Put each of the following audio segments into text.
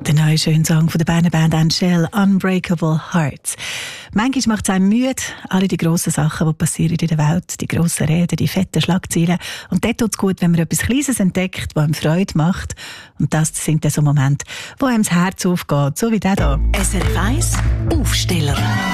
Der neue schöne Song von der Berner Band Angel, «Unbreakable Hearts». Manchmal macht es einem müde, alle die grossen Sachen, die passieren in der Welt, die grossen Reden, die fetten Schlagzeilen. Und dort tut es gut, wenn man etwas Kleines entdeckt, das einem Freude macht. Und das sind dann so Momente, wo einem das Herz aufgeht, so wie der hier. SRF 1 Aufsteller.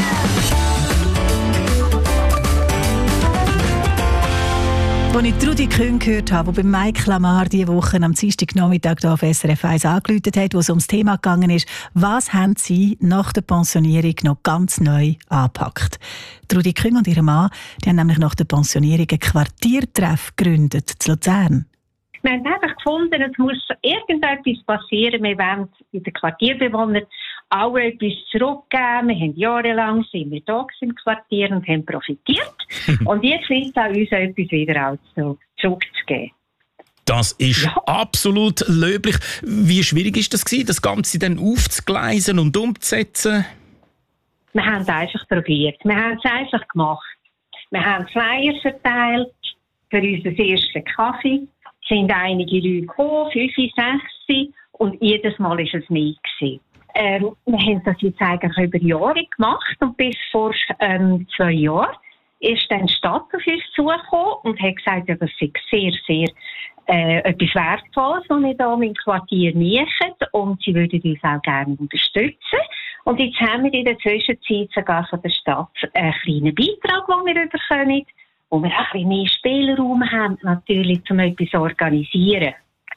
Als ich Trudi Küng gehört habe, die bei Mike Lamar diese Woche am Dienstagnachmittag hier auf SRF 1 angerufen hat, wo es ums Thema gegangen ist, was haben Sie nach der Pensionierung noch ganz neu angepackt? Trudi Küng und ihr Mann, die haben nämlich nach der Pensionierung ein Quartiertreff gegründet, in Luzern. Wir haben einfach gefunden, es muss irgendetwas passieren. Wir wollen den Quartierbewohnern alle etwas zurückgeben. Wir haben jahrelang sind wir da im Quartier und haben profitiert. Und jetzt liegt es an uns, etwas wieder auch zurückzugeben. Das ist absolut löblich. Wie schwierig ist das Ganze dann aufzugleisen und umzusetzen? Wir haben es einfach probiert. Wir haben es einfach gemacht. Wir haben Flyers verteilt für unseren ersten Kaffee. Es sind einige Leute gekommen, 5, 6, und jedes Mal war es mehr gewesen. Wir haben das jetzt eigentlich über Jahre gemacht und bis vor 2 Jahren ist dann die Stadt auf uns zugekommen und hat gesagt, das sei sehr, sehr etwas Wertvolles, was wir hier im Quartier machen, und sie würden uns auch gerne unterstützen. Und jetzt haben wir in der Zwischenzeit sogar von der Stadt einen kleinen Beitrag, den wir bekommen, wo wir auch ein bisschen mehr Spielraum haben, natürlich, um etwas zu organisieren.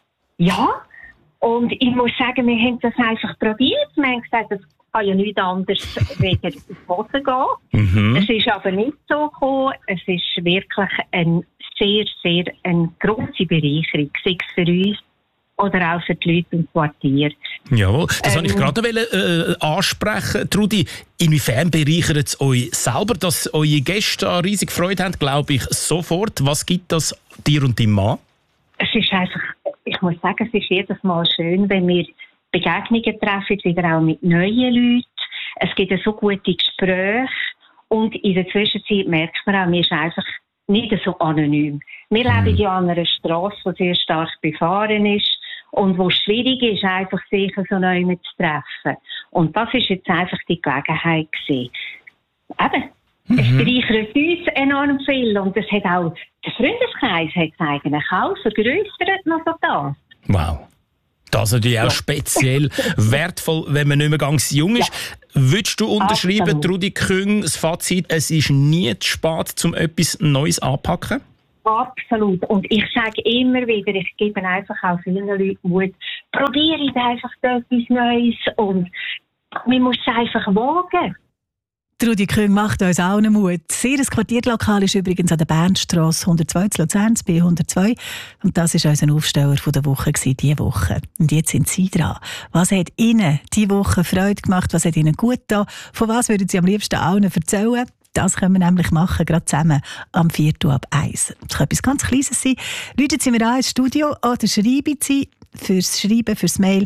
Ja, und ich muss sagen, wir haben das einfach probiert. Wir haben gesagt, es kann ja nichts anderes wegen ins Boden gehen. Es ist aber nicht so gekommen. Es ist wirklich eine sehr, sehr eine grosse Bereicherung, sei es für uns oder auch für die Leute im Quartier. Jawohl, das wollte ich gerade ansprechen. Trudi, inwiefern bereichert es euch selber, dass eure Gäste da riesig Freude haben, glaube ich, sofort. Was gibt das dir und deinem Mann? Es ist einfach, ich muss sagen, es ist jedes Mal schön, wenn wir Begegnungen treffen, wieder auch mit neuen Leuten. Es gibt so gute Gespräche und in der Zwischenzeit merkt man auch, man ist einfach nicht so anonym. Wir leben ja an einer Strasse, die sehr stark befahren ist und wo es schwierig ist, einfach sich so neu zu treffen. Und das ist jetzt einfach die Gelegenheit gewesen. Eben. Es bereichert uns enorm viel und es hat auch, der Freundeskreis hat es eigentlich auch vergrössert noch so das. Wow. Das ist natürlich auch speziell wertvoll, wenn man nicht mehr ganz jung ist. Würdest du unterschreiben, absolut, Trudi Küng, das Fazit, es ist nie zu spät, um etwas Neues anzupacken? Absolut. Und ich sage immer wieder, ich gebe einfach auch vielen Leuten Mut, probiert einfach etwas Neues und man muss es einfach wagen. Trudi Küng macht uns auch einen Mut. Ihr Quartierlokal ist übrigens an der Bernstrasse 102 in Luzern, B102. Und das war unser Aufsteller der Woche diese Woche. Und jetzt sind Sie dran. Was hat Ihnen diese Woche Freude gemacht? Was hat Ihnen gut getan? Von was würden Sie am liebsten allen erzählen? Das können wir nämlich machen, gerade zusammen am 4:01. Das kann etwas ganz Kleines sein. Rufen Sie mir an ins Studio oder schreiben Sie fürs Schreiben, fürs Mail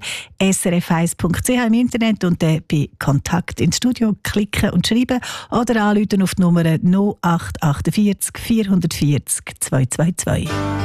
srf1.ch im Internet und dann bei Kontakt ins Studio klicken und schreiben oder anrufen auf die Nummer 0848 440 222.